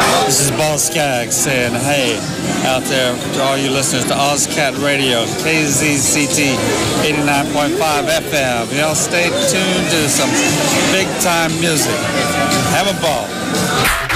This is Boss Skaggs saying hey out there to all you listeners to OzCat Radio, KZCT 89.5 FM. Y'all stay tuned to some big time music. Have a ball.